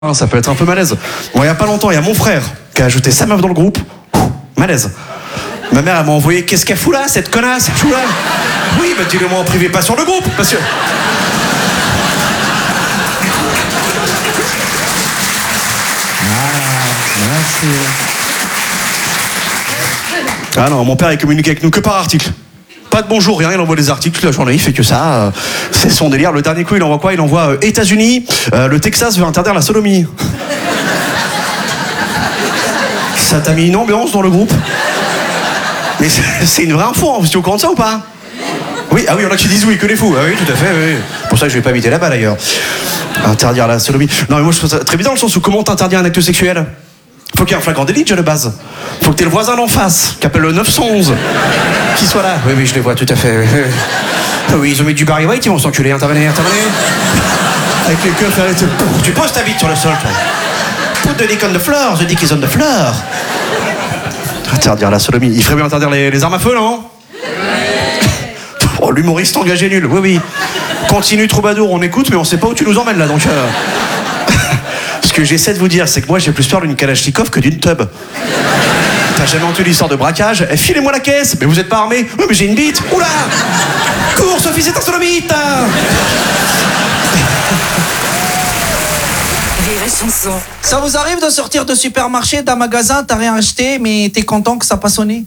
Ça peut être un peu malaise. Bon, il y a pas longtemps, il y a mon frère qui a ajouté sa meuf dans le groupe. Malaise. Ma mère, elle m'a envoyé, qu'est-ce qu'elle fout là, cette connasse, elle fout là. Oui, bah dis-le-moi en privé, pas sur le groupe, parce que... Merci. Ah non, mon père, il communique avec nous que par article. Pas de bonjour, rien, il envoie des articles toute la journée, il fait que ça. C'est son délire. Le dernier coup, il envoie quoi? Il envoie États-Unis, le Texas veut interdire la sodomie. Ça t'a mis une ambiance dans le groupe? Mais c'est une vraie info, hein. Vous êtes au courant de ça ou pas? Oui, ah oui, il y en a qui disent oui, que les fous. Ah oui, tout à fait, oui. Pour ça que je vais pas habiter là-bas d'ailleurs. Interdire la sodomie. Non, mais moi je trouve ça très bizarre dans le sens où comment t'interdire un acte sexuel? Faut qu'il y ait un flagrant délit déjà de base. Faut que t'aies le voisin d'en face, qui appelle le 911, qui soit là. Oui, je les vois tout à fait. Oui, ils ont mis du Barry White, ils vont s'enculer. Intervenez. Avec les queues, tu poses ta bite sur le sol, toi. Put the dick on the floor, the dick is on the floor. Interdire la sodomie. Il ferait bien interdire les armes à feu, non? Oh, l'humoriste engagé nul, oui. Continue, troubadour, on écoute, mais on sait pas où tu nous emmènes là, donc... Ce que j'essaie de vous dire, c'est que moi, j'ai plus peur d'une Kalachnikov que d'une tub. T'as jamais entendu l'histoire de braquage? Filez-moi la caisse. Mais vous êtes pas armé? Oui, mais j'ai une bite. Oula! Cours, Sophie, c'est un solomite. Ça vous arrive de sortir de supermarché, d'un magasin, t'as rien acheté, mais t'es content que ça n'a pas sonné?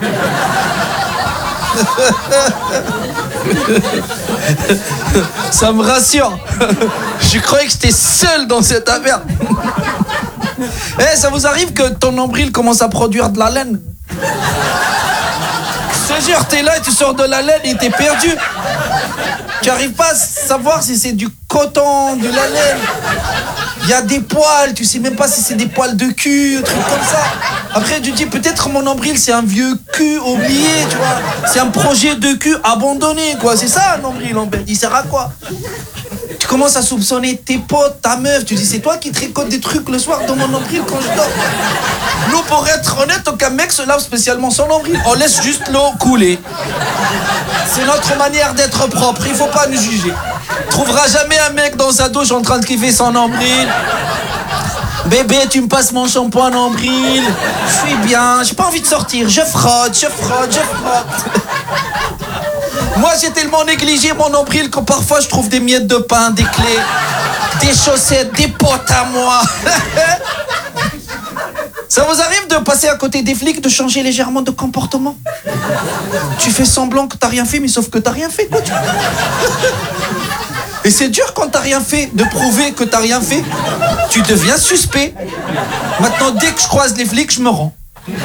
Ça me rassure. Je croyais que j'étais seul dans cette affaire. Ça vous arrive que ton nombril commence à produire de la laine? Je te jure, t'es là et tu sors de la laine et t'es perdu. Tu n'arrives pas à savoir si c'est du coton, de la laine. Il y a des poils, tu sais même pas si c'est des poils de cul, un truc comme ça. Après, tu te dis, peut-être mon nombril, c'est un vieux cul oublié, tu vois. C'est un projet de cul abandonné, quoi. C'est ça, un nombril, en fait. Il sert à quoi? Tu commences à soupçonner tes potes, ta meuf. Tu dis, c'est toi qui tricotes des trucs le soir dans mon nombril quand je dors. Nous, pour être honnête, aucun mec se lave spécialement son nombril. On laisse juste l'eau couler. C'est notre manière d'être propre. Il faut pas nous juger. Tu trouveras jamais un mec dans sa douche en train de kiffer son nombril. Bébé, tu me passes mon shampoing nombril. Je suis bien, j'ai pas envie de sortir. Je frotte. Moi, j'ai tellement négligé mon nombril que parfois je trouve des miettes de pain, des clés, des chaussettes, des potes à moi. Ça vous arrive de passer à côté des flics, de changer légèrement de comportement? Tu fais semblant que t'as rien fait, mais sauf que t'as rien fait, quoi. Et c'est dur quand t'as rien fait, de prouver que t'as rien fait. Tu deviens suspect. Maintenant, dès que je croise les flics, je me rends.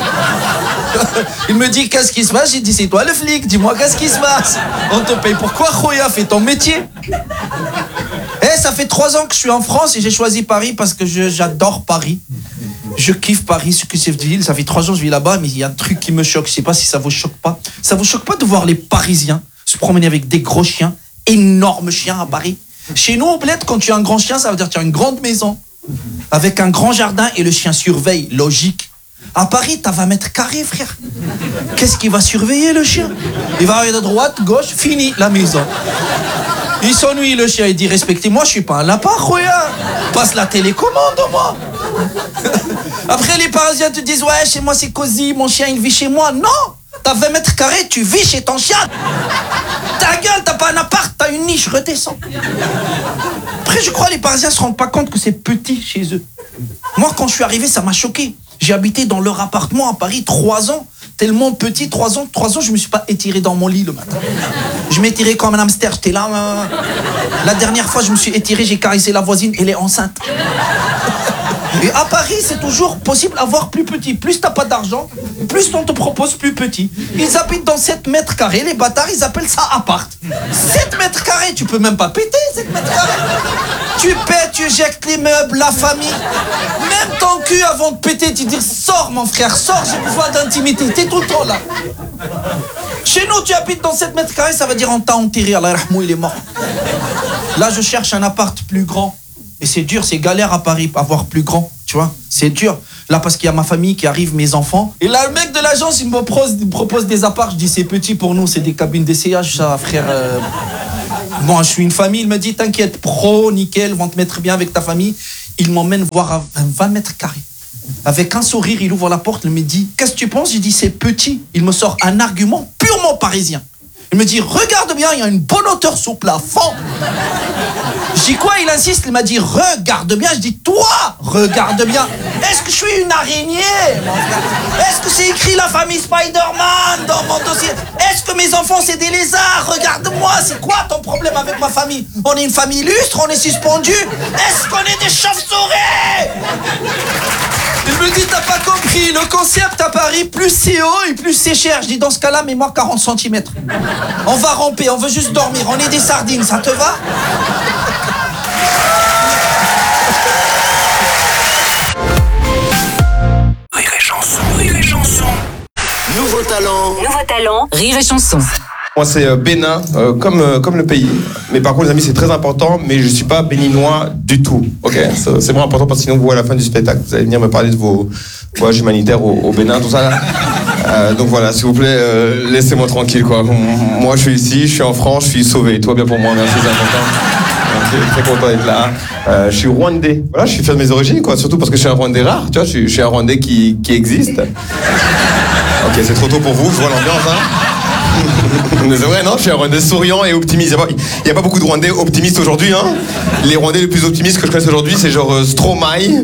Il me dit, qu'est-ce qui se passe? J'ai dit, c'est toi le flic, dis-moi qu'est-ce qui se passe? On te paye pourquoi, Khoya? Fais ton métier. Ça fait 3 ans que je suis en France et j'ai choisi Paris parce que j'adore Paris. Je kiffe Paris, ce que cette ville. Ça fait 3 ans que je vis là-bas, mais il y a un truc qui me choque. Je sais pas si ça vous choque pas. Ça vous choque pas de voir les Parisiens se promener avec des gros chiens, énormes chiens à Paris? Chez nous, au bled, quand tu as un grand chien, ça veut dire que tu as une grande maison avec un grand jardin et le chien surveille, logique. À Paris, t'as 20 mètres carrés, frère. Qu'est-ce qu'il va surveiller, le chien? Il va aller de droite, gauche, fini la maison. Il s'ennuie, le chien, il dit, respectez-moi, je suis pas un lapin, Khoya. Passe la télécommande, moi. Après, les Parisiens te disent, ouais, chez moi, c'est cosy, mon chien, il vit chez moi. Non, t'as 20 mètres carrés, tu vis chez ton chien. Ta gueule, t'as pas un appart, t'as une niche, redescends. Après, je crois que les Parisiens se rendent pas compte que c'est petit chez eux. Moi, quand je suis arrivé, ça m'a choqué. J'ai habité dans leur appartement à Paris 3 ans. Tellement petit, 3 ans, je me suis pas étiré dans mon lit le matin. Je m'étirais comme un hamster, j'étais là. La dernière fois, je me suis étiré, j'ai caressé la voisine, elle est enceinte. Et à Paris, c'est toujours possible d'avoir plus petit. Plus t'as pas d'argent, plus on te propose plus petit. Ils habitent dans 7 mètres carrés, les bâtards, ils appellent ça appart. 7 mètres carrés, tu peux même pas péter 7 mètres carrés. Tu pètes, tu éjectes les meubles, la famille. Même ton cul avant de péter, tu dis sors mon frère, sors, j'ai besoin d'intimité. T'es tout le temps là. Chez nous, tu habites dans 7 mètres carrés, ça veut dire on t'a enterré, Allah rahmou, il est mort. Là, je cherche un appart plus grand. Et c'est dur, c'est galère à Paris, avoir plus grand, tu vois. C'est dur. Là, parce qu'il y a ma famille qui arrive, mes enfants. Et là, le mec de l'agence, il me propose des apparts. Je dis, c'est petit pour nous, c'est des cabines d'essayage, ça, frère. Moi, je suis une famille. Il me dit, t'inquiète, pro, nickel, vont te mettre bien avec ta famille. Il m'emmène voir à 20 mètres carrés. Avec un sourire, il ouvre la porte, il me dit « Qu'est-ce que tu penses ?» J'ai dit « C'est petit. » Il me sort un argument purement parisien. Il me dit « Regarde bien, il y a une bonne hauteur sous plafond. » Je dis quoi? Il insiste, il m'a dit « Regarde bien. » Je dis « Toi, regarde bien. Est-ce que je suis une araignée? Est-ce que c'est écrit la famille Spider-Man dans mon dossier? Est-ce que mes enfants c'est des lézards? Regarde-moi, c'est quoi ton problème avec ma famille? On est une famille illustre, on est suspendu. Est-ce qu'on est des chauves-souris? Il me dit, t'as pas compris, le concept à Paris, plus c'est haut et plus c'est cher. Je dis, dans ce cas-là, mets-moi 40 cm. On va ramper, on veut juste dormir, on est des sardines, ça te va? Rire et chanson, rire et chanson. Nouveau talent, Rire et chanson. Moi, c'est Bénin, comme le pays. Mais par contre, les amis, c'est très important, mais je ne suis pas béninois du tout. Ok, c'est vraiment important parce que sinon, vous, à la fin du spectacle, vous allez venir me parler de vos voyages humanitaires au Bénin, tout ça là. Donc voilà, s'il vous plaît, laissez-moi tranquille, quoi. Moi, je suis ici, je suis en France, je suis sauvé. Tout va bien pour moi, merci, c'est important. Je suis très content d'être là. Je suis rwandais. Voilà, je suis fier de mes origines, quoi. Surtout parce que je suis un rwandais rare, tu vois, je suis un rwandais qui existe. Ok, c'est trop tôt pour vous, je vois l'ambiance, hein. Mais c'est vrai, non? Je suis un Rwandais souriant et optimiste. Il n'y a pas beaucoup de Rwandais optimistes aujourd'hui, hein. Les Rwandais les plus optimistes que je connaisse aujourd'hui, c'est genre Stromae,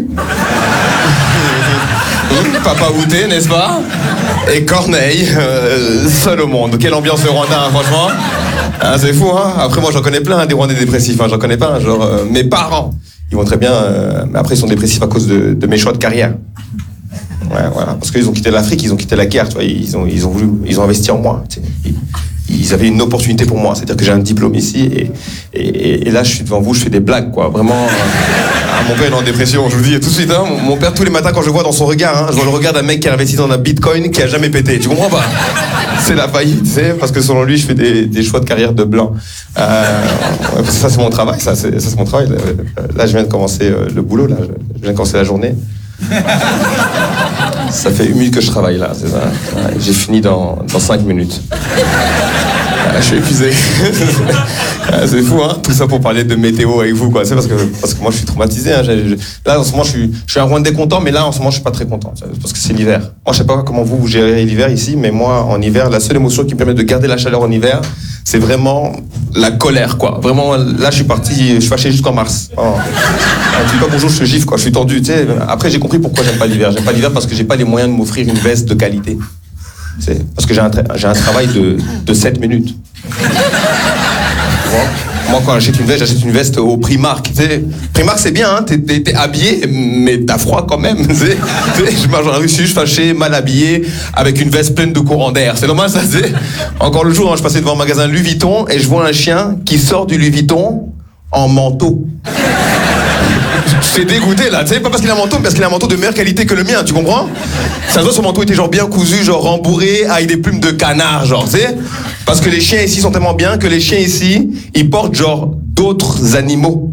Papa Outé, n'est-ce pas? Et Corneille, seul au monde. Quelle ambiance le Rwanda, hein, franchement. Ah, c'est fou, hein. Après, moi, j'en connais plein, hein, des Rwandais dépressifs. Hein. J'en connais pas, hein, genre mes parents. Ils vont très bien, mais après, ils sont dépressifs à cause de mes choix de carrière. Ouais, voilà, parce qu'ils ont quitté l'Afrique, ils ont quitté la guerre, tu vois, ils ont investi en moi. Tu sais. Ils avaient une opportunité pour moi, c'est-à-dire que j'ai un diplôme ici et là je suis devant vous, je fais des blagues, quoi. Vraiment, mon père est en dépression, je vous le dis tout de suite. Hein, mon père tous les matins quand je le vois dans son regard, hein, je vois le regard d'un mec qui a investi dans un bitcoin qui a jamais pété. Tu comprends pas? C'est la faillite, tu sais, parce que selon lui je fais des choix de carrière de blanc. Ça c'est mon travail, ça c'est mon travail. Là je viens de commencer le boulot, là, je viens de commencer la journée. Ça fait 1 minute que je travaille là, c'est ça. J'ai fini dans 5 minutes. Je suis épuisé. C'est fou, hein. Tout ça pour parler de météo avec vous, quoi. C'est parce que moi je suis traumatisé. Hein. Là en ce moment je suis un Rwandais content, mais là en ce moment je suis pas très content. Parce que c'est l'hiver. Moi je sais pas comment vous gérez l'hiver ici, mais moi en hiver, la seule émotion qui me permet de garder la chaleur en hiver, c'est vraiment la colère, quoi. Vraiment, là je suis fâché jusqu'en mars. Oh. Tu dis pas bonjour, je te gifle, quoi. Je suis tendu, tu sais. Après j'ai compris pourquoi j'aime pas l'hiver. J'aime pas l'hiver parce que j'ai pas les moyens de m'offrir une veste de qualité. C'est parce que j'ai un travail de 7 minutes. Moi, quand j'achète une veste au Primark. Tu sais, Primark, c'est bien, hein, t'es habillé, mais t'as froid quand même. Tu sais, je marche dans la rue, je suis fâché, mal habillé, avec une veste pleine de courant d'air. C'est normal, ça, tu sais. Encore le jour, hein, je passais devant un magasin Louis Vuitton et je vois un chien qui sort du Louis Vuitton en manteau. C'est dégoûté là, tu sais, pas parce qu'il a un manteau, mais parce qu'il a un manteau de meilleure qualité que le mien, tu comprends? Ça se voit, son manteau était genre bien cousu, genre rembourré, avec des plumes de canard, genre, tu sais. Parce que les chiens ici sont tellement bien que les chiens ici, ils portent genre d'autres animaux.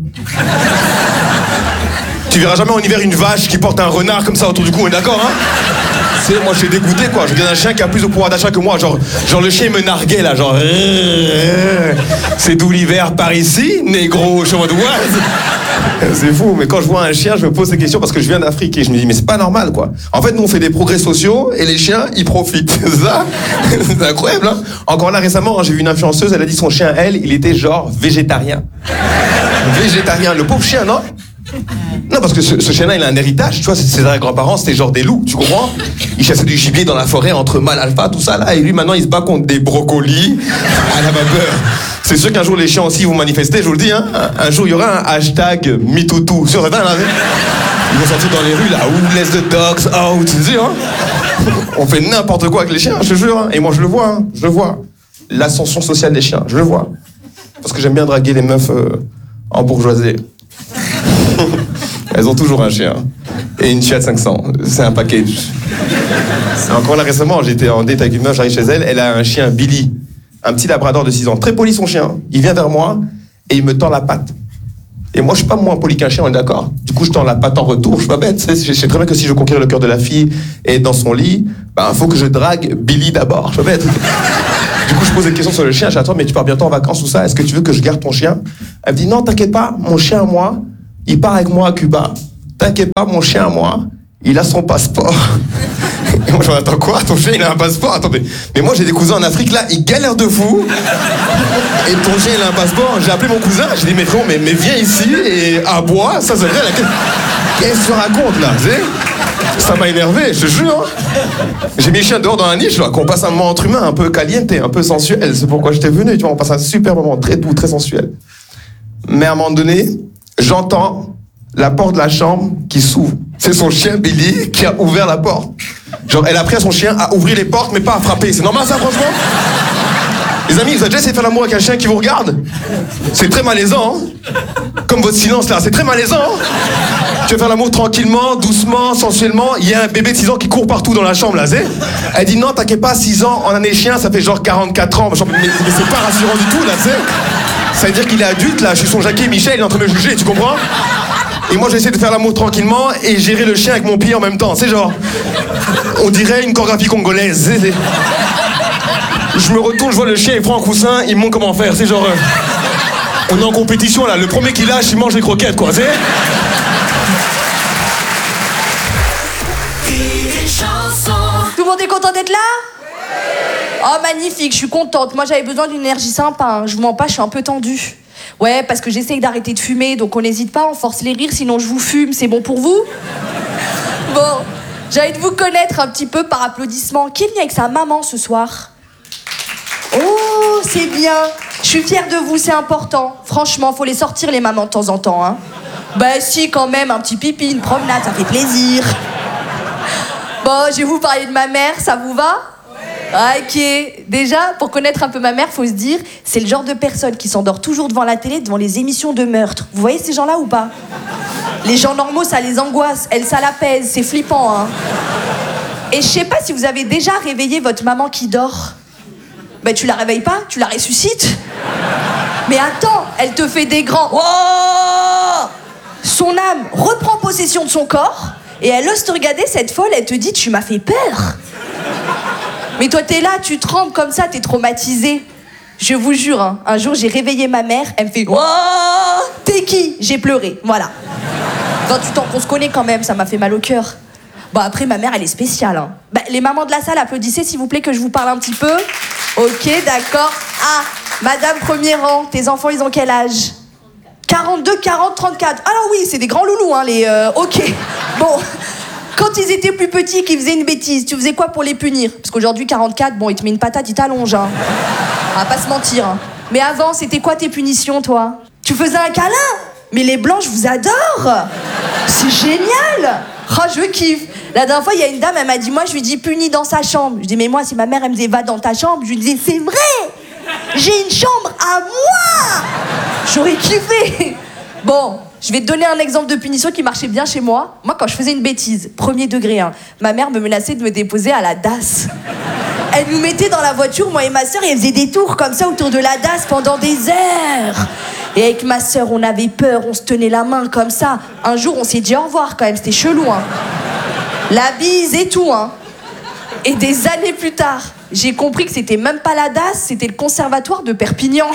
Tu verras jamais en hiver une vache qui porte un renard comme ça autour du cou, on est d'accord, hein? Tu sais, moi je suis dégoûté, quoi. Je regarde un chien qui a plus de pouvoir d'achat que moi, genre le chien me narguait là, genre. C'est d'où l'hiver par ici, négro, je suis en mode what? C'est fou, mais quand je vois un chien, je me pose ces questions parce que je viens d'Afrique et je me dis, mais c'est pas normal, quoi. En fait, nous on fait des progrès sociaux et les chiens, ils profitent. Ça, c'est incroyable, hein. Encore là récemment, hein, j'ai vu une influenceuse, elle a dit son chien, il était genre végétarien. Végétarien, le pauvre chien, non? Non, parce que ce chien-là, il a un héritage, tu vois, ses grands-parents, c'était genre des loups, tu comprends? Il chassait du gibier dans la forêt entre mâles alpha, tout ça, là, et lui, maintenant, il se bat contre des brocolis à la vapeur. C'est sûr qu'un jour, les chiens aussi vont manifester, je vous le dis, hein. Un jour, il y aura un hashtag MeTooToo. Sur là, ils vont sortir dans les rues, là, où laisse the dogs out, tu sais, hein. On fait n'importe quoi avec les chiens, je te jure, hein. Et moi, je le vois, hein, je le vois. L'ascension sociale des chiens, je le vois. Parce que j'aime bien draguer les meufs en bourgeoisie. Elles ont toujours un chien. Et une Fiat 500. C'est un package. Encore là récemment, j'étais en date avec une meuf, j'arrive chez elle, elle a un chien Billy. Un petit labrador de 6 ans. Très poli son chien. Il vient vers moi et il me tend la patte. Et moi je suis pas moins poli qu'un chien, on est d'accord? Du coup je tends la patte en retour, je suis pas bête. Je sais très bien que si je veux conquérir le cœur de la fille et être dans son lit, faut que je drague Billy d'abord, je suis pas bête. Du coup je pose des questions sur le chien, j'attends, mais tu pars bientôt en vacances ou ça, est-ce que tu veux que je garde ton chien? Elle me dit non, t'inquiète pas, mon chien moi, il part avec moi à Cuba. t'inquiète pas, mon chien, moi, il a son passeport. Et moi, je me dis, attends quoi, ton chien, il a un passeport? Attends, mais moi, j'ai des cousins en Afrique, là, ils galèrent de fou. Et ton chien, il a un passeport. J'ai appelé mon cousin, j'ai dit, mais frérot, mais viens ici et aboie, ça c'est vrai, qu'est-ce que tu racontes, là, tu sais? Ça m'a énervé, je te jure. J'ai mis le chien dehors dans la niche, là, qu'on passe un moment entre humains, un peu caliente, un peu sensuel. C'est pourquoi j'étais venu, tu vois, on passe un super moment, très doux, très sensuel. Mais à un moment donné, j'entends la porte de la chambre qui s'ouvre. C'est son chien Billy qui a ouvert la porte. Genre, elle a pris à son chien à ouvrir les portes, mais pas à frapper. C'est normal ça, franchement? Les amis, vous avez déjà essayé de faire l'amour avec un chien qui vous regarde? C'est très malaisant, hein? Comme votre silence là, c'est très malaisant, hein? Tu veux faire l'amour tranquillement, doucement, sensuellement. Il y a un bébé de 6 ans qui court partout dans la chambre là, c'est? Elle dit non, t'inquiète pas, 6 ans en année chien, ça fait genre 44 ans. Mais c'est pas rassurant du tout là, tu sais? Ça veut dire qu'il est adulte là, je suis son Jackie Michel, il est en train de me juger, tu comprends? Et moi j'essaie de faire l'amour tranquillement et gérer le chien avec mon pied en même temps. C'est genre, on dirait une chorégraphie congolaise. Je me retourne, je vois le chien, il prend un coussin, il me montre comment faire. C'est genre, on est en compétition là, le premier qui lâche, il mange les croquettes quoi, c'est? Tout le monde est content d'être là? Oh magnifique, je suis contente. Moi j'avais besoin d'une énergie sympa, hein. Je vous mens pas, je suis un peu tendue. Ouais, parce que j'essaye d'arrêter de fumer, donc on n'hésite pas, on force les rires, sinon je vous fume, c'est bon pour vous? Bon, j'ai envie de vous connaître un petit peu par applaudissement. Qui est venu avec sa maman ce soir? Oh, c'est bien. Je suis fière de vous, c'est important. Franchement, faut les sortir les mamans de temps en temps, hein. Bah si, quand même, un petit pipi, une promenade, ça fait plaisir. Bon, je vais vous parler de ma mère, ça vous va? Ok. Déjà, pour connaître un peu ma mère, faut se dire, c'est le genre de personne qui s'endort toujours devant la télé, devant les émissions de meurtre. Vous voyez ces gens-là ou pas? Les gens normaux, ça les angoisse. Elle, ça l'apaise. C'est flippant, hein. Et je sais pas si vous avez déjà réveillé votre maman qui dort. Ben, tu la réveilles pas, tu la ressuscites. Mais attends, elle te fait des grands... Oh! Son âme reprend possession de son corps et elle ose te regarder, cette folle, elle te dit, tu m'as fait peur. Mais toi, t'es là, tu trembles comme ça, t'es traumatisé. Je vous jure, hein, un jour, j'ai réveillé ma mère, elle me fait... Oh, t'es qui? J'ai pleuré, voilà. 28 ans qu'on se connaît quand même, ça m'a fait mal au cœur. Bon, après, ma mère, elle est spéciale, hein. Bah, les mamans de la salle, applaudissez, s'il vous plaît, que je vous parle un petit peu. Ok, d'accord. Ah, madame premier rang, tes enfants, ils ont quel âge? 42, 40, 34. Alors oui, c'est des grands loulous, hein, les... Ok, bon... Quand ils étaient plus petits, qu'ils faisaient une bêtise, tu faisais quoi pour les punir? Parce qu'aujourd'hui, 44, bon, il te met une patate, il t'allonge, hein. On va pas se mentir, hein. Mais avant, c'était quoi tes punitions, toi? Tu faisais un câlin? Mais les blancs, je vous adore! C'est génial! Oh, je kiffe! La dernière fois, il y a une dame, elle m'a dit, moi, je lui dis, punis dans sa chambre. Je dis, mais moi, si ma mère, elle me disait, va dans ta chambre, je lui disais, c'est vrai! J'ai une chambre à moi! J'aurais kiffé! Bon, je vais te donner un exemple de punition qui marchait bien chez moi. Moi, quand je faisais une bêtise, premier degré, hein, ma mère me menaçait de me déposer à la DAS. Elle nous mettait dans la voiture, moi et ma sœur, et elle faisait des tours comme ça autour de la DAS pendant des heures. Et avec ma sœur, on avait peur, on se tenait la main comme ça. Un jour, on s'est dit au revoir quand même, c'était chelou, hein. La bise et tout, hein. Et des années plus tard, j'ai compris que c'était même pas la DAS, c'était le conservatoire de Perpignan.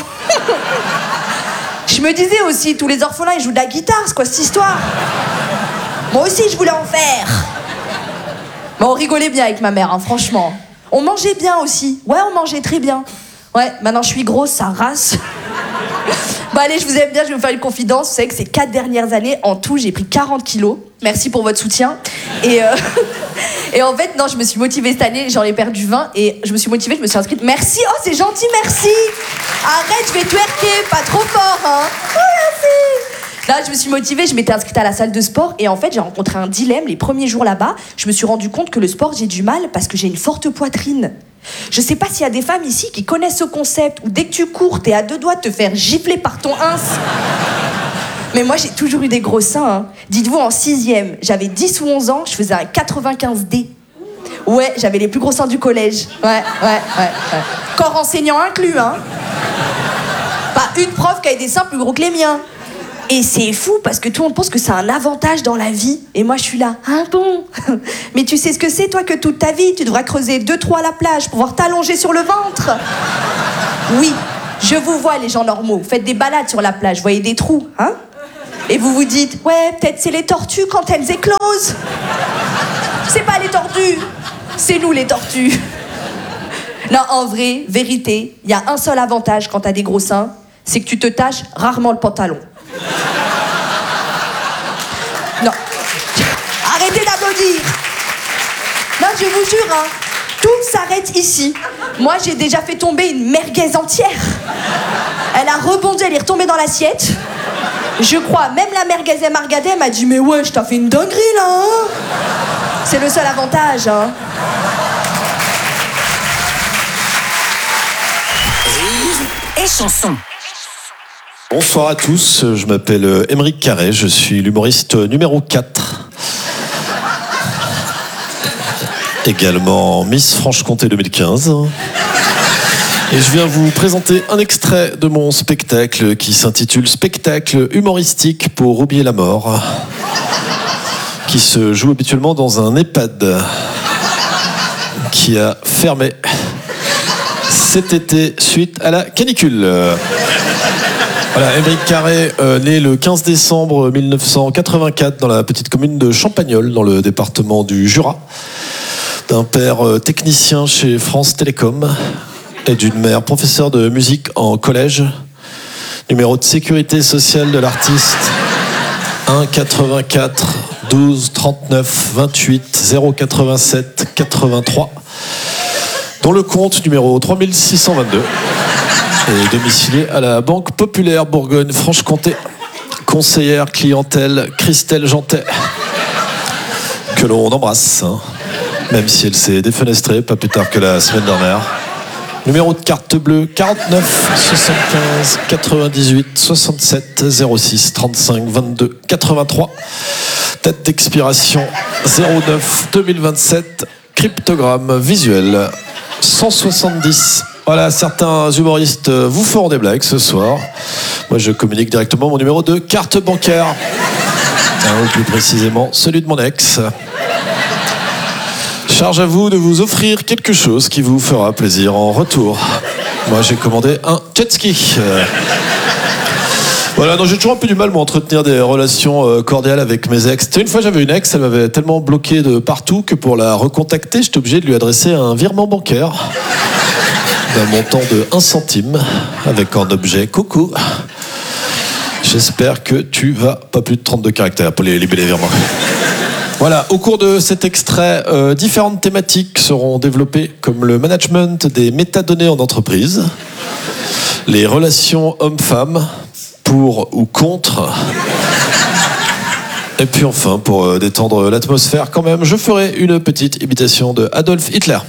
Je me disais aussi, tous les orphelins, ils jouent de la guitare, c'est quoi cette histoire? Moi aussi, je voulais en faire. Mais on rigolait bien avec ma mère, hein, franchement. On mangeait bien aussi. Ouais, on mangeait très bien. Ouais, maintenant je suis grosse, ça rase. Bon allez, je vous aime bien, je vais vous faire une confidence. Vous savez que ces 4 dernières années, en tout, j'ai pris 40 kilos. Merci pour votre soutien. Et en fait, non, je me suis motivée cette année, j'en ai perdu 20. Et je me suis motivée, je me suis inscrite. Merci, oh c'est gentil, merci. Arrête, je vais twerker, pas trop fort, hein. Oh, merci. Là, je me suis motivée, je m'étais inscrite à la salle de sport. Et en fait, j'ai rencontré un dilemme les premiers jours là-bas. Je me suis rendu compte que le sport, j'ai du mal parce que j'ai une forte poitrine. Je sais pas s'il y a des femmes ici qui connaissent ce concept où dès que tu cours, t'es à 2 doigts de te faire gifler par ton ins. Mais moi, j'ai toujours eu des gros seins, hein. Dites-vous, en 6e, j'avais 10 ou 11 ans, je faisais un 95D. Ouais, j'avais les plus gros seins du collège. Ouais. Corps enseignant inclus, hein. Pas une prof qui avait des seins plus gros que les miens. Et c'est fou parce que tout le monde pense que c'est un avantage dans la vie. Et moi, je suis là, ah bon? Mais tu sais ce que c'est, toi, que toute ta vie, tu devras creuser 2 trous à la plage pour pouvoir t'allonger sur le ventre? Oui, je vous vois, les gens normaux. Faites des balades sur la plage, voyez des trous, hein? Et vous vous dites, ouais, peut-être c'est les tortues quand elles éclosent. C'est pas les tortues, c'est nous les tortues. Non, en vrai, vérité, il y a un seul avantage quand t'as des gros seins, c'est que tu te taches rarement le pantalon. Non. Arrêtez d'applaudir. Non, je vous jure, hein, tout s'arrête ici. Moi, j'ai déjà fait tomber une merguez entière. Elle a rebondi, elle est retombée dans l'assiette. Je crois, même la merguez et margadé m'a dit, mais ouais, je t'ai fait une dinguerie, là, hein. C'est le seul avantage, hein. Et chanson. Bonsoir à tous, je m'appelle Émeric Carré, je suis l'humoriste numéro 4. Également Miss Franche-Comté 2015. Et je viens vous présenter un extrait de mon spectacle qui s'intitule Spectacle humoristique pour oublier la mort, qui se joue habituellement dans un EHPAD qui a fermé cet été suite à la canicule. Voilà, Émeric Carré, né le 15 décembre 1984 dans la petite commune de Champagnole, dans le département du Jura, d'un père technicien chez France Télécom et d'une mère professeure de musique en collège. Numéro de sécurité sociale de l'artiste 1 84 12 39 28 087 83, dont le compte numéro 3622 est domicilié à la Banque Populaire Bourgogne-Franche-Comté. Conseillère clientèle Christelle Jantet, que l'on embrasse, hein, même si elle s'est défenestrée pas plus tard que la semaine dernière. Numéro de carte bleue 49 75 98 67 06 35 22 83. Date d'expiration 09 2027. Cryptogramme visuel 170. Voilà, certains humoristes vous feront des blagues ce soir. Moi, je communique directement mon numéro de carte bancaire. Ou plus précisément, celui de mon ex. Charge à vous de vous offrir quelque chose qui vous fera plaisir en retour. Moi, j'ai commandé un jet ski. Voilà, non, j'ai toujours un peu du mal à entretenir des relations cordiales avec mes ex. Tu sais, une fois, j'avais une ex, elle m'avait tellement bloqué de partout que pour la recontacter, j'étais obligé de lui adresser un virement bancaire d'un montant de 1 centime avec en objet « Coucou, j'espère que tu vas pas plus de 32 caractères pour les libérer virements ». Voilà, au cours de cet extrait, différentes thématiques seront développées comme le management des métadonnées en entreprise, les relations hommes-femmes, pour ou contre, et puis enfin, pour détendre l'atmosphère quand même, je ferai une petite imitation de Adolf Hitler.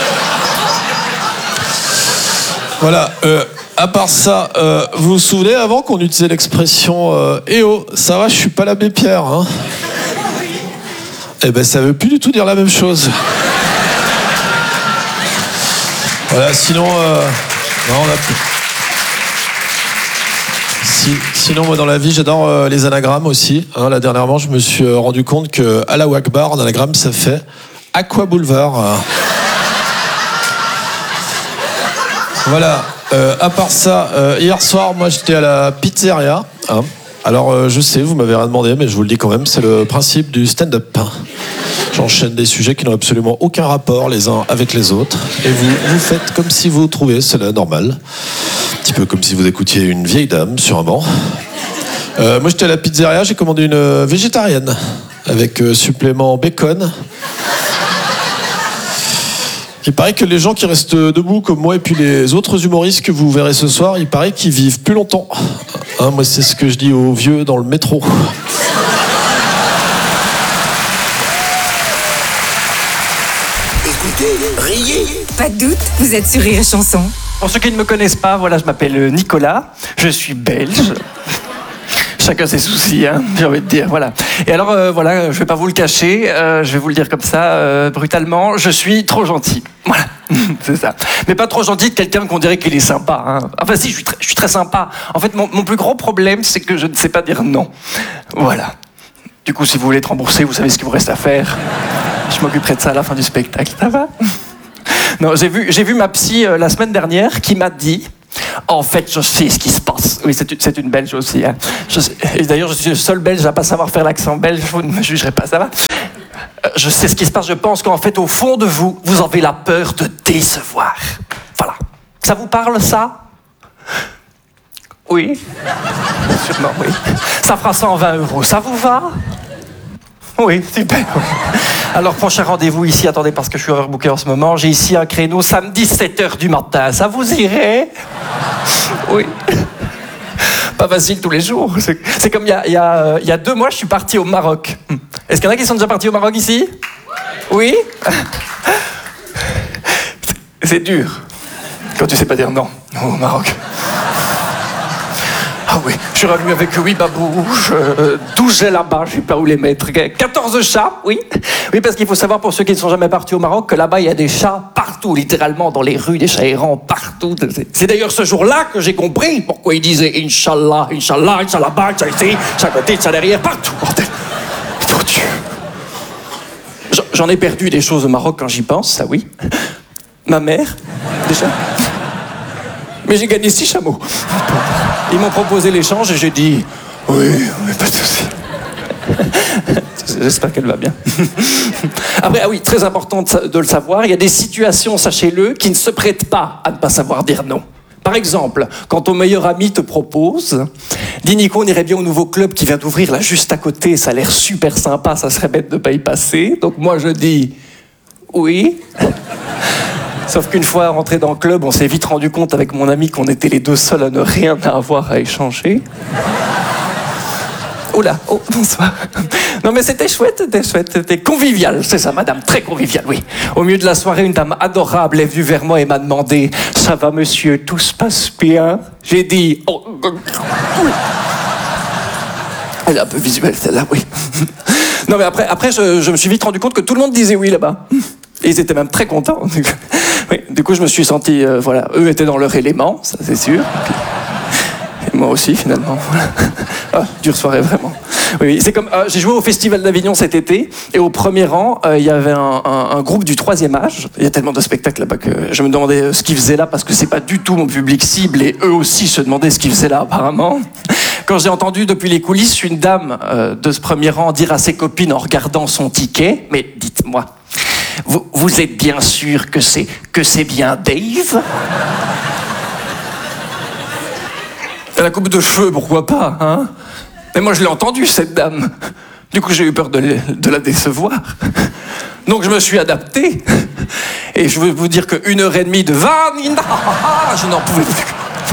Voilà, à part ça, vous vous souvenez avant qu'on utilisait l'expression « Eh oh, ça va, je suis pas l'abbé Pierre, hein ?» Eh ben, ça veut plus du tout dire la même chose. Voilà, sinon, non, on a... Sinon, moi, dans la vie, j'adore les anagrammes aussi. Hein, là, dernièrement, je me suis rendu compte que Allahu Akbar, en anagramme, ça fait Aqua Boulevard. Voilà. À part ça, hier soir, moi, j'étais à la pizzeria. Hein. Alors, je sais, vous m'avez rien demandé, mais je vous le dis quand même, c'est le principe du stand-up. J'enchaîne des sujets qui n'ont absolument aucun rapport les uns avec les autres. Et vous faites comme si vous trouviez cela normal. Un petit peu comme si vous écoutiez une vieille dame sur un banc. Moi, j'étais à la pizzeria, j'ai commandé une végétarienne avec supplément bacon. Il paraît que les gens qui restent debout comme moi et puis les autres humoristes que vous verrez ce soir, il paraît qu'ils vivent plus longtemps. Hein, moi, c'est ce que je dis aux vieux dans le métro. Écoutez, riez. Pas de doute, vous êtes sur Rire et Chanson. Pour ceux qui ne me connaissent pas, voilà, je m'appelle Nicolas, je suis belge. Chacun ses soucis, hein, j'ai envie de dire, voilà. Et alors, voilà, je vais pas vous le cacher, je vais vous le dire comme ça, brutalement, je suis trop gentil. Voilà, c'est ça. Mais pas trop gentil de quelqu'un qu'on dirait qu'il est sympa. Hein. Enfin si, je suis très sympa. En fait, mon plus gros problème, c'est que je ne sais pas dire non. Voilà. Du coup, si vous voulez être remboursé, vous savez ce qu'il vous reste à faire. Je m'occuperai de ça à la fin du spectacle, ça va ? Non, j'ai vu ma psy la semaine dernière qui m'a dit... En fait, je sais ce qui se passe. Oui, c'est une Belge aussi. Hein. Et d'ailleurs, je suis le seul Belge à pas savoir faire l'accent belge. Vous ne me jugerez pas, ça va? Je sais ce qui se passe. Je pense qu'en fait, au fond de vous, vous avez la peur de décevoir. Voilà. Ça vous parle, ça? Oui. Sûrement, oui. Ça fera 120 €. Ça vous va? Oui, super. Alors, prochain rendez-vous ici, attendez, parce que je suis overbooké en ce moment. J'ai ici un créneau samedi 7h du matin. Ça vous irait? Oui. Pas facile tous les jours. C'est comme il y a 2 mois, je suis parti au Maroc. Est-ce qu'il y en a qui sont déjà partis au Maroc ici? Oui. C'est dur quand tu sais pas dire non au Maroc. Ah oui, je suis revenu avec 8 babouches, 12 là-bas, je sais pas où les mettre, 14 chats, oui. Oui, parce qu'il faut savoir, pour ceux qui ne sont jamais partis au Maroc, que là-bas, il y a des chats partout, littéralement, dans les rues, des chats errants partout. C'est d'ailleurs ce jour-là que j'ai compris pourquoi ils disaient « Inch'Allah, Inch'Allah, Inch'Allah, Inch'Allah ici, Inch'Allah côté, Inch'Allah derrière, partout, bordel. Mon Dieu. J'en ai perdu des choses au Maroc quand j'y pense, ça oui. Ma mère, déjà. Mais j'ai gagné 6 chameaux. Ils m'ont proposé l'échange et j'ai dit oui, pas de souci. J'espère qu'elle va bien. Après, ah oui, très important de le savoir, il y a des situations, sachez-le, qui ne se prêtent pas à ne pas savoir dire non. Par exemple, quand ton meilleur ami te propose, dis Nico, on irait bien au nouveau club qui vient d'ouvrir là juste à côté, ça a l'air super sympa, ça serait bête de ne pas y passer. Donc moi je dis oui. Sauf qu'une fois rentré dans le club, on s'est vite rendu compte avec mon ami qu'on était les 2 seuls à ne rien avoir à échanger. Oula, oh, bonsoir. Non mais c'était chouette, c'était convivial, c'est ça madame, très convivial, oui. Au milieu de la soirée, une dame adorable est venue vers moi et m'a demandé « Ça va monsieur, tout se passe bien ?» J'ai dit oh, oui. Elle est un peu visuelle celle-là, oui. Non mais après je me suis vite rendu compte que tout le monde disait oui là-bas. Et ils étaient même très contents. Oui, du coup, je me suis senti, voilà, eux étaient dans leur élément, ça c'est sûr. Et moi aussi, finalement. Ah, dure soirée, vraiment. Oui, c'est comme, j'ai joué au Festival d'Avignon cet été, et au premier rang, il y avait un groupe du 3e âge. Il y a tellement de spectacles là-bas que je me demandais ce qu'ils faisaient là, parce que c'est pas du tout mon public cible, et eux aussi se demandaient ce qu'ils faisaient là, apparemment. Quand j'ai entendu depuis les coulisses une dame de ce premier rang dire à ses copines en regardant son ticket, mais dites-moi, vous êtes bien sûr que c'est bien Dave? Elle a la coupe de cheveux, pourquoi pas, hein? Mais moi je l'ai entendue, cette dame. Du coup j'ai eu peur de la décevoir. Donc je me suis adapté. Et je veux vous dire que 1h30 de Vanina, je n'en pouvais plus.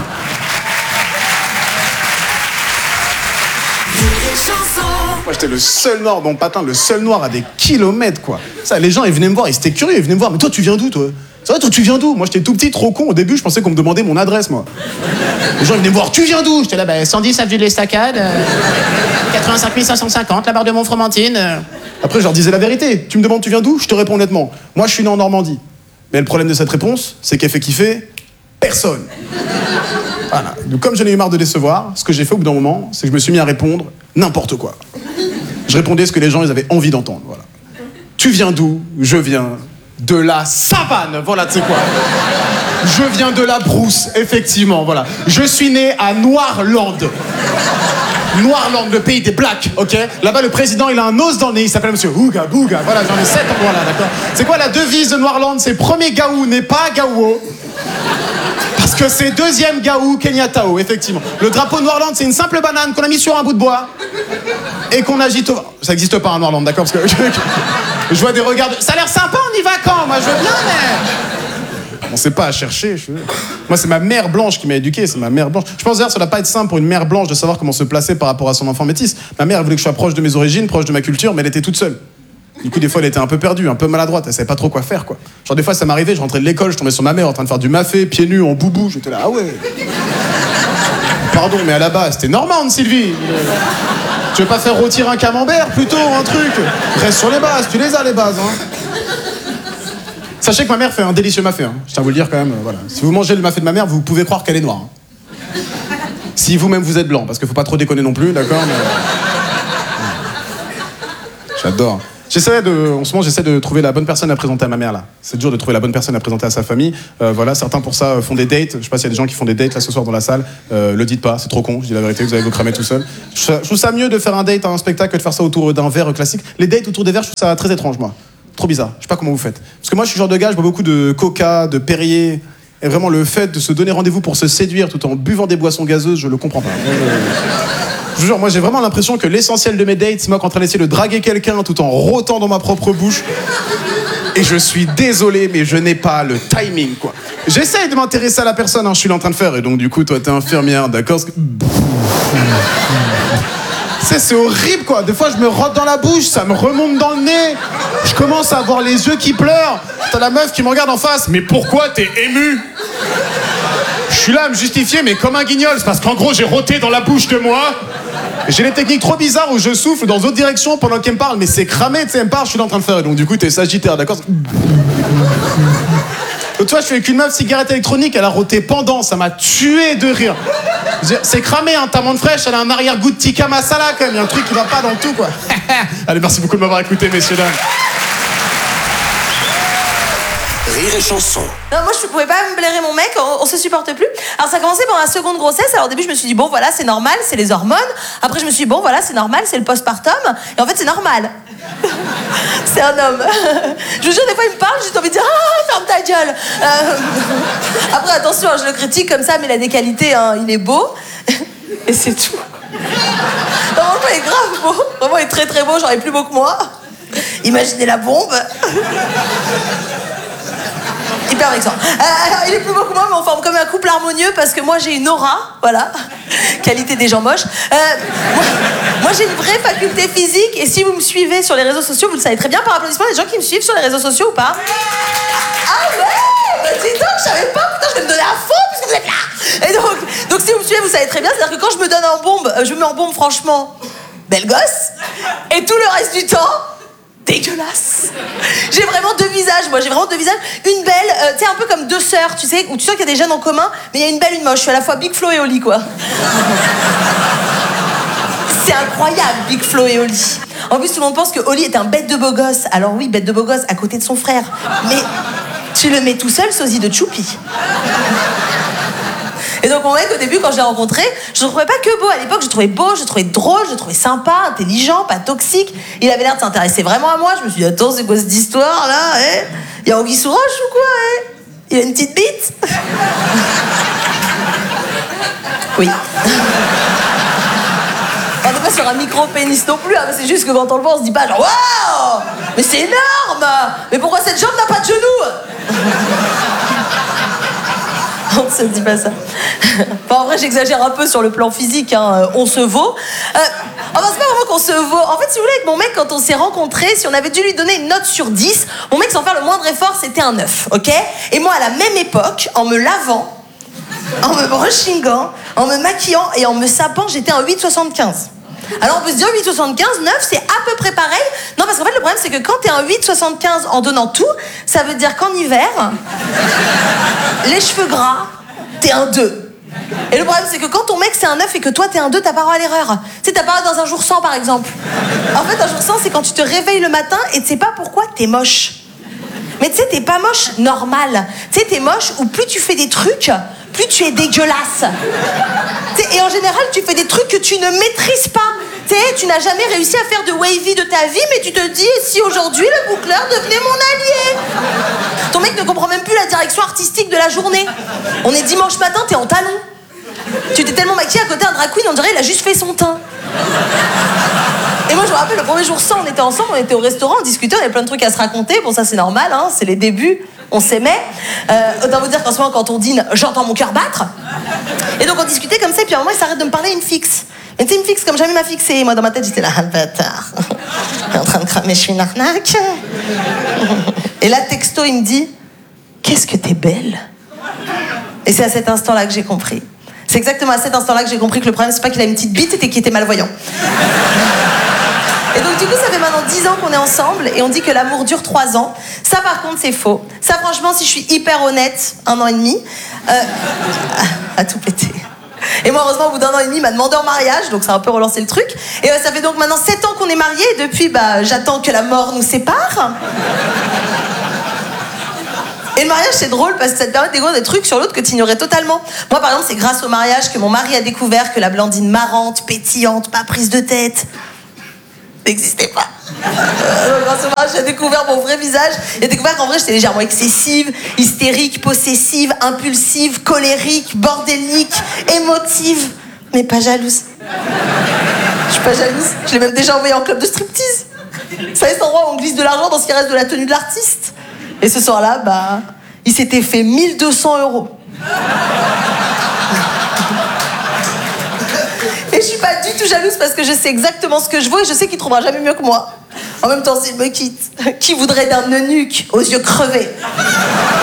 Moi j'étais le seul noir, bon patin, le seul noir à des kilomètres quoi. Ça, les gens ils venaient me voir, ils étaient curieux, ils venaient me voir, mais toi tu viens d'où toi? C'est vrai, toi tu viens d'où? Moi j'étais tout petit, trop con, au début je pensais qu'on me demandait mon adresse moi. Les gens ils venaient me voir, tu viens d'où? J'étais là, 110 avenue de l'Estacade, 85 550, la barre de Montfromentine. Après je leur disais la vérité, tu me demandes tu viens d'où? Je te réponds honnêtement, moi je suis né en Normandie. Mais le problème de cette réponse, c'est qu'elle fait kiffer personne. Voilà. Donc comme j'en ai eu marre de décevoir, ce que j'ai fait au bout d'un moment, c'est que je me suis mis à répondre n'importe quoi. Je répondais ce que les gens ils avaient envie d'entendre. Voilà. Tu viens d'où? Je viens de la savane. Voilà, tu sais quoi. Je viens de la brousse, effectivement. Voilà. Je suis né à Noirland. Noirland, le pays des blacks, ok? Là-bas, le président, il a un os dans le nez, il s'appelle Monsieur Ouga Bouga. Voilà, j'en ai 7 endroits là, d'accord? C'est quoi la devise de Noirland? C'est premier Gaou n'est pas Gaouo. Parce que c'est deuxième Gaou Kenyatao, effectivement. Le drapeau de Noirland, c'est une simple banane qu'on a mis sur un bout de bois et qu'on agite au... Ça n'existe pas à Noirland, d'accord? Parce que je vois des regards de... Ça a l'air sympa, on y va quand? Moi, je veux bien, mais... On sait pas à chercher. Moi, c'est ma mère blanche qui m'a éduqué, c'est ma mère blanche. Je pense d'ailleurs que ça doit pas être simple pour une mère blanche de savoir comment se placer par rapport à son enfant métis. Ma mère, elle voulait que je sois proche de mes origines, proche de ma culture, mais elle était toute seule. Du coup, des fois, elle était un peu perdue, un peu maladroite, elle savait pas trop quoi faire, quoi. Genre, des fois, ça m'arrivait, je rentrais de l'école, je tombais sur ma mère en train de faire du mafé, pieds nus, en boubou, j'étais là, ah ouais. Pardon, mais à la base, c'était Normande, Sylvie. Tu veux pas faire rôtir un camembert, plutôt, un truc? Reste sur les bases, tu les as, les bases, hein. Sachez que ma mère fait un délicieux mafé, hein. Je tiens à vous le dire quand même, voilà. Si vous mangez le mafé de ma mère, vous pouvez croire qu'elle est noire. Hein. Si vous-même vous êtes blanc, parce qu'il faut pas trop déconner non plus, d'accord, mais... J'adore. En ce moment, j'essaie de trouver la bonne personne à présenter à ma mère, là. C'est dur de trouver la bonne personne à présenter à sa famille. Voilà, certains pour ça font des dates. Je sais pas s'il y a des gens qui font des dates là ce soir dans la salle. Le dites pas, c'est trop con, je dis la vérité, vous allez vous cramer tout seul. Je trouve ça mieux de faire un date à un spectacle que de faire ça autour d'un verre classique. Les dates autour des verres, je trouve ça très étrange, moi. Trop bizarre. Je sais pas comment vous faites. Parce que moi, je suis le genre de gars, je bois beaucoup de Coca, de Perrier. Et vraiment, le fait de se donner rendez-vous pour se séduire tout en buvant des boissons gazeuses, je le comprends pas. Je vous jure, moi j'ai vraiment l'impression que l'essentiel de mes dates, c'est moi qui est en train d'essayer de draguer quelqu'un tout en rôtant dans ma propre bouche. Et je suis désolé, mais je n'ai pas le timing, quoi. J'essaye de m'intéresser à la personne, je suis là en train de faire, et donc du coup, toi t'es infirmière, d'accord? C'est horrible, quoi. Des fois, je me rote dans la bouche, ça me remonte dans le nez. Je commence à avoir les yeux qui pleurent. T'as la meuf qui me regarde en face. Mais pourquoi t'es ému? Je suis là à me justifier, mais comme un guignol. C'est parce qu'en gros, j'ai roté dans la bouche de moi. J'ai des techniques trop bizarres où je souffle dans d'autres directions pendant qu'elle me parle. Mais c'est cramé, tu sais, elle me parle, je suis là en train de faire. Et donc, du coup, t'es sagittaire, d'accord? Toi, je fais qu'une meuf cigarette électronique, elle a roté pendant, ça m'a tué de rire. C'est cramé, hein, ta menthe fraîche, elle a un arrière-goût de tikka masala quand même, il y a un truc qui va pas dans le tout, quoi. Allez, merci beaucoup de m'avoir écouté, messieurs, dames. Rire et chanson. Non, moi je pouvais pas me blairer mon mec, on se supporte plus. Alors ça a commencé pendant la seconde grossesse. Alors au début je me suis dit bon voilà c'est normal, c'est les hormones. Après je me suis dit bon voilà c'est normal, c'est le postpartum. Et en fait c'est normal. C'est un homme. Je vous jure des fois il me parle, j'ai envie de dire ah ferme ta gueule. Après attention je le critique comme ça mais il a des qualités, hein, il est beau. Et c'est tout. Non, franchement il est grave beau. Vraiment il est très très beau, genre il est plus beau que moi. Imaginez la bombe. Hyper vexant. Il est plus beau que moi, mais on forme comme un couple harmonieux parce que moi j'ai une aura, voilà. Qualité des gens moches. Moi j'ai une vraie faculté physique et si vous me suivez sur les réseaux sociaux, vous le savez très bien par applaudissement, les gens qui me suivent sur les réseaux sociaux ou pas? Ah ouais, bah dis donc, je savais pas, putain, je vais me donner à fond puisque vous êtes là. Et donc si vous me suivez, vous savez très bien, c'est-à-dire que quand je me donne en bombe, je me mets en bombe franchement, belle gosse, et tout le reste du temps, dégueulasse. J'ai vraiment deux visages, moi j'ai vraiment deux visages. Une belle, tu sais un peu comme deux sœurs, tu sais, où tu sens qu'il y a des gènes en commun, mais il y a une belle, une moche. Je suis à la fois Big Flo et Oli, quoi. C'est incroyable, Big Flo et Oli. En plus tout le monde pense que Oli est un bête de beau gosse. Alors oui, bête de beau gosse à côté de son frère. Mais tu le mets tout seul, sosie de Choupi. Et donc mon mec au début quand je l'ai rencontré, je ne trouvais pas que beau. À l'époque je le trouvais beau, je le trouvais drôle, je le trouvais sympa, intelligent, pas toxique. Il avait l'air de s'intéresser vraiment à moi. Je me suis dit attends c'est quoi cette histoire là, eh? Il y a Anguille sous roche ou quoi, eh? Il a une petite bite. Oui. On n'est pas sur un micro-pénis non plus, hein, c'est juste que quand on le voit on se dit pas genre waouh mais c'est énorme. Mais pourquoi cette jambe n'a pas de genou? On se dit pas ça. Enfin, en vrai, j'exagère un peu sur le plan physique, hein. On se vaut. Enfin, c'est pas vraiment qu'on se vaut. En fait, si vous voulez, avec mon mec, quand on s'est rencontrés, si on avait dû lui donner une note sur 10, mon mec, sans faire le moindre effort, c'était un 9, ok? Et moi, à la même époque, en me lavant, en me brushingant, en me maquillant et en me sapant, j'étais un 8,75. Alors on peut se dire 8,75, 9 c'est à peu près pareil. Non parce qu'en fait le problème c'est que quand t'es un 8,75 en donnant tout, ça veut dire qu'en hiver, les cheveux gras, t'es un 2. Et le problème c'est que quand ton mec c'est un 9 et que toi t'es un 2, t'as pas droit à l'erreur. Tu sais t'as pas droit dans un jour sans par exemple. En fait un jour sans c'est quand tu te réveilles le matin et tu sais pas pourquoi t'es moche. Mais tu sais t'es pas moche normal. Tu sais t'es moche où plus tu fais des trucs, plus tu es dégueulasse. Et en général, tu fais des trucs que tu ne maîtrises pas. Tu n'as jamais réussi à faire de wavy de ta vie, mais tu te dis, si aujourd'hui le boucleur devenait mon allié? Ton mec ne comprend même plus la direction artistique de la journée. On est dimanche matin, t'es en talons. Tu t'es tellement maquillée à côté d'un drag queen, on dirait il a juste fait son teint. Et moi je me rappelle, le premier jour sans, on était ensemble, on était au restaurant, on discutait, on avait plein de trucs à se raconter. Bon ça c'est normal, hein, c'est les débuts, on s'aimait. Autant vous dire qu'en ce moment quand on dîne, j'entends mon cœur battre. Et donc on discutait comme ça, et puis à un moment il s'arrête de me parler, il me fixe. Mais tu sais, il me fixe comme jamais il m'a fixé. Moi dans ma tête j'étais là, ah bâtard. Je suis en train de cramer, je suis une arnaque. Et là texto il me dit, qu'est-ce que t'es belle. Et c'est à cet instant-là que j'ai compris. C'est exactement à cet instant-là que j'ai compris que le problème c'est pas qu'il a une petite bite, c'était qu'il était malvoyant. Et donc du coup ça fait maintenant 10 ans qu'on est ensemble et on dit que l'amour dure 3 ans. Ça par contre c'est faux. Ça franchement si je suis hyper honnête, 1 an et demi, à tout péter. Et moi, heureusement, au bout d'un an et demi, il m'a demandé en mariage, donc ça a un peu relancé le truc. Et ça fait donc maintenant 7 ans qu'on est mariés, et depuis, j'attends que la mort nous sépare. Et le mariage, c'est drôle parce que ça te permet de découvrir des trucs sur l'autre que tu ignorais totalement. Moi, par exemple, c'est grâce au mariage que mon mari a découvert que la Blandine marrante, pétillante, pas prise de tête, n'existait pas. Grâce au mariage, j'ai découvert mon vrai visage. J'ai découvert qu'en vrai, j'étais légèrement excessive, hystérique, possessive, impulsive, colérique, bordélique, émotive, mais pas jalouse. Je suis pas jalouse. Je l'ai même déjà envoyé en club de striptease. Vous savez, cet endroit où on glisse de l'argent dans ce qui reste de la tenue de l'artiste. Et ce soir-là, il s'était fait 1 200 €. Et je suis pas du tout jalouse parce que je sais exactement ce que je vaux et je sais qu'il trouvera jamais mieux que moi. En même temps, s'il me quitte, qui voudrait d'un eunuque aux yeux crevés?